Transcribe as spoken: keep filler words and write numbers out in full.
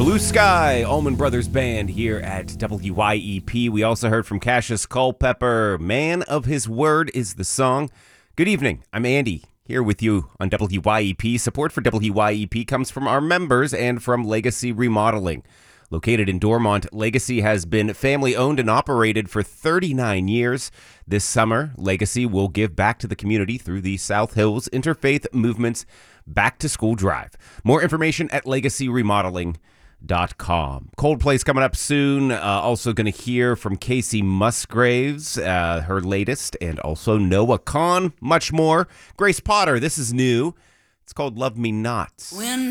Blue Sky, Allman Brothers Band here at W Y E P. We also heard from Cassius Culpepper. Man of His Word is the song. Good evening. I'm Andy, here with you on W Y E P. Support for W Y E P comes from our members and from Legacy Remodeling. Located in Dormont, Legacy has been family-owned and operated for thirty-nine years. This summer, Legacy will give back to the community through the South Hills Interfaith Movement's Back to School Drive. More information at legacy remodeling dot com. Coldplay's coming up soon. Uh, also going to hear from Casey Musgraves, uh, her latest, and also Noah Kahan. Much more. Grace Potter, this is new. It's called Love Me Not. When